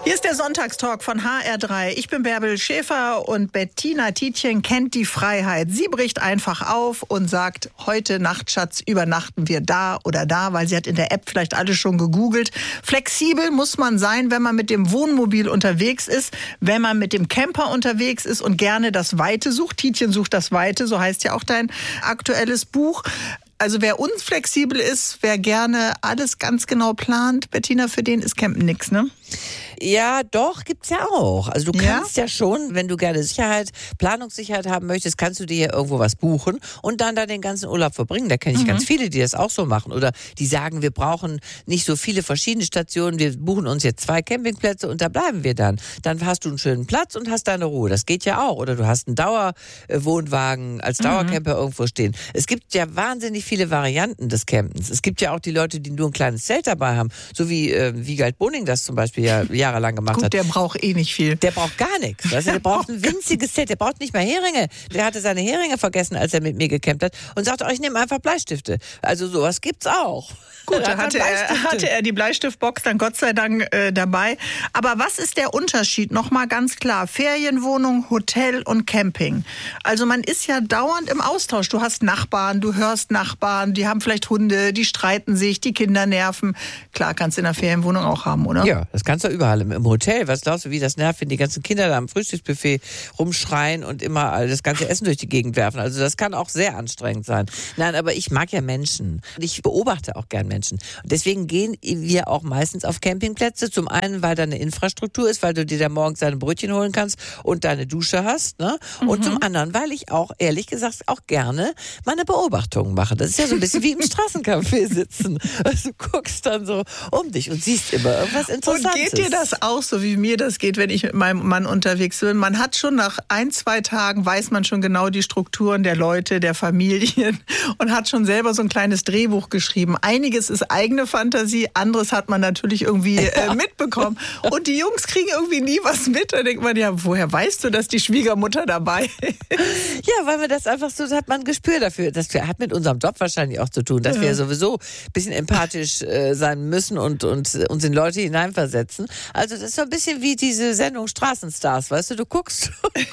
Hier ist der Sonntagstalk von HR3. Ich bin Bärbel Schäfer und Bettina Tietjen kennt die Freiheit. Sie bricht einfach auf und sagt, heute Nacht, Schatz, übernachten wir da oder da, weil sie hat in der App vielleicht alles schon gegoogelt. Flexibel muss man sein, wenn man mit dem Wohnmobil unterwegs ist, wenn man mit dem Camper unterwegs ist und gerne das Weite sucht. Tietjen sucht das Weite, so heißt ja auch dein aktuelles Buch. Also wer unflexibel ist, wer gerne alles ganz genau plant, Bettina, für den ist Campen nix, ne? Ja, doch, gibt's ja auch. Also du kannst ja schon, wenn du gerne Planungssicherheit haben möchtest, kannst du dir hier irgendwo was buchen und dann da den ganzen Urlaub verbringen. Da kenne ich ganz viele, die das auch so machen. Oder die sagen, wir brauchen nicht so viele verschiedene Stationen, wir buchen uns jetzt 2 Campingplätze und da bleiben wir dann. Dann hast du einen schönen Platz und hast deine Ruhe. Das geht ja auch. Oder du hast einen Dauerwohnwagen als Dauercamper irgendwo stehen. Es gibt ja wahnsinnig viele Varianten des Campens. Es gibt ja auch die Leute, die nur ein kleines Zelt dabei haben, so wie Wiegald Boning das zum Beispiel ja jahrelang gemacht hat. Der braucht eh nicht viel. Der braucht gar nichts. Also der braucht ein winziges Zelt. Der braucht nicht mal Heringe. Der hatte seine Heringe vergessen, als er mit mir gecampt hat und sagte, ich nehme einfach Bleistifte. Also sowas gibt's auch. Gut, da hatte er die Bleistiftbox dann Gott sei Dank dabei. Aber was ist der Unterschied? Nochmal ganz klar. Ferienwohnung, Hotel und Camping. Also man ist ja dauernd im Austausch. Du hast Nachbarn, du hörst Nachbarn, die haben vielleicht Hunde, die streiten sich, die Kinder nerven. Klar, kannst du in der Ferienwohnung auch haben, oder? Ja, das kannst du überall. Im Hotel, was glaubst du, wie das nervt, wenn die ganzen Kinder da am Frühstücksbuffet rumschreien und immer das ganze Essen durch die Gegend werfen. Also das kann auch sehr anstrengend sein. Nein, aber ich mag ja Menschen. Ich beobachte auch gern Menschen. Und deswegen gehen wir auch meistens auf Campingplätze. Zum einen, weil da eine Infrastruktur ist, weil du dir da morgens deine Brötchen holen kannst und deine Dusche hast. Ne? Und zum anderen, weil ich auch, ehrlich gesagt, auch gerne meine Beobachtungen mache. Das ist ja so ein bisschen wie im Straßencafé sitzen. Also du guckst dann so um dich und siehst immer irgendwas Interessantes. Und geht dir das auch so, wie mir das geht, wenn ich mit meinem Mann unterwegs bin? Man hat schon nach 1-2 Tagen, weiß man schon genau die Strukturen der Leute, der Familien und hat schon selber so ein kleines Drehbuch geschrieben. Einiges ist eigene Fantasie, anderes hat man natürlich irgendwie mitbekommen. Und die Jungs kriegen irgendwie nie was mit. Da denkt man, ja, woher weißt du, dass die Schwiegermutter dabei ist? Ja, weil man das einfach so, hat man ein Gespür dafür. Das hat mit unserem Job wahrscheinlich auch zu tun, dass wir sowieso ein bisschen empathisch sein müssen und uns in Leute hineinversetzen. Also das ist so ein bisschen wie diese Sendung Straßenstars, weißt du, du guckst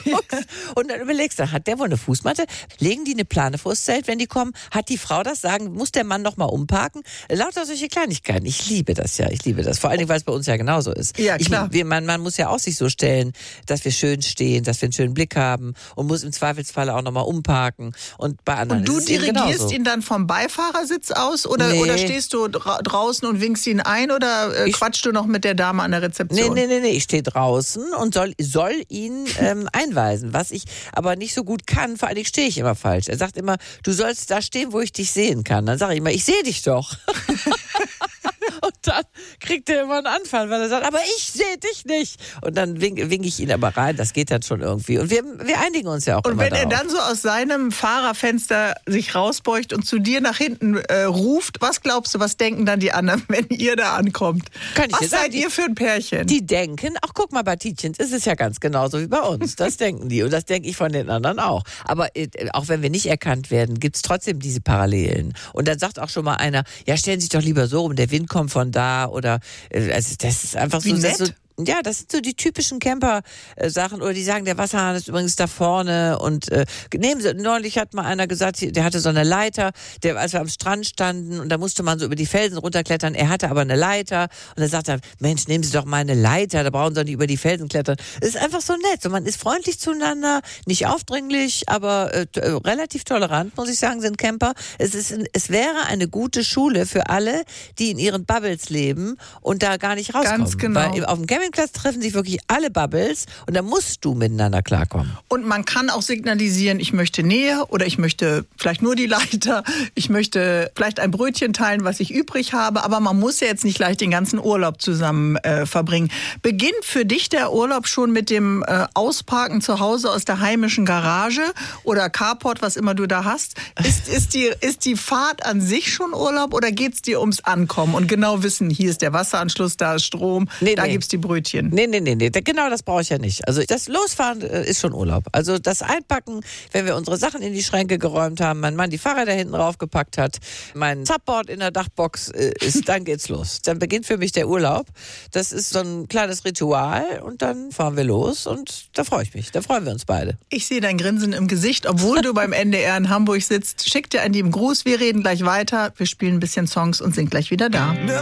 und dann überlegst du, hat der wohl eine Fußmatte? Legen die eine Plane vors Zelt, wenn die kommen? Hat die Frau das? Muss der Mann noch mal umparken? Lauter solche Kleinigkeiten. Ich liebe das ja, Vor allen Dingen, weil es bei uns ja genauso ist. Ja, klar. Man muss ja auch sich so stellen, dass wir schön stehen, dass wir einen schönen Blick haben und muss im Zweifelsfalle auch noch mal umparken. Und bei anderen und du ist es eben dirigierst genauso. ihn dann vom Beifahrersitz aus oder stehst du draußen und winkst ihn ein oder quatschst du noch mit der Dame an der Rezeption? Nee, ich stehe draußen und soll ihn einweisen, was ich aber nicht so gut kann, vor allen Dingen stehe ich immer falsch. Er sagt immer, du sollst da stehen, wo ich dich sehen kann. Dann sage ich immer, ich sehe dich doch. Und dann kriegt er immer einen Anfall, weil er sagt, aber ich sehe dich nicht. Und dann winke ich ihn aber rein, das geht dann schon irgendwie. Und wir einigen uns ja auch immer darauf. Und wenn er dann so aus seinem Fahrerfenster sich rausbeugt und zu dir nach hinten ruft, was glaubst du, was denken dann die anderen, wenn ihr da ankommt? Was seid ihr für ein Pärchen? Die denken, ach guck mal, bei Tietjens ist es ja ganz genauso wie bei uns. Das denken die und das denke ich von den anderen auch. Aber auch wenn wir nicht erkannt werden, gibt es trotzdem diese Parallelen. Und dann sagt auch schon mal einer, ja, stellen Sie sich doch lieber so rum, der Wind kommt von da oder also das ist einfach so, das sind so die typischen Camper-Sachen. Oder die sagen, der Wasserhahn ist übrigens da vorne. Und neulich hat mal einer gesagt, der hatte so eine Leiter, als wir am Strand standen und da musste man so über die Felsen runterklettern. Er hatte aber eine Leiter. Und dann sagt er, Mensch, nehmen Sie doch mal eine Leiter, da brauchen Sie doch nicht über die Felsen klettern. Es ist einfach so nett. So, man ist freundlich zueinander, nicht aufdringlich, aber relativ tolerant, muss ich sagen, sind Camper. Es wäre eine gute Schule für alle, die in ihren Bubbles leben und da gar nicht rauskommen. Ganz genau. Weil auf dem Campingplatz treffen sich wirklich alle Bubbles und da musst du miteinander klarkommen. Und man kann auch signalisieren, ich möchte Nähe oder ich möchte vielleicht nur die Leiter, ich möchte vielleicht ein Brötchen teilen, was ich übrig habe, aber man muss ja jetzt nicht gleich den ganzen Urlaub zusammen verbringen. Beginnt für dich der Urlaub schon mit dem Ausparken zu Hause aus der heimischen Garage oder Carport, was immer du da hast? Ist die Fahrt an sich schon Urlaub oder geht es dir ums Ankommen und genau wissen, hier ist der Wasseranschluss, da ist Strom, da gibt's die Brötchen? Brötchen. Nee. Genau das brauche ich ja nicht. Also das Losfahren ist schon Urlaub. Also das Einpacken, wenn wir unsere Sachen in die Schränke geräumt haben, mein Mann die Fahrräder hinten raufgepackt hat, mein Subboard in der Dachbox ist, dann geht's los. Dann beginnt für mich der Urlaub. Das ist so ein kleines Ritual und dann fahren wir los und da freue ich mich. Da freuen wir uns beide. Ich sehe dein Grinsen im Gesicht, obwohl du beim NDR in Hamburg sitzt. Schick dir einen lieben Gruß, wir reden gleich weiter. Wir spielen ein bisschen Songs und sind gleich wieder da.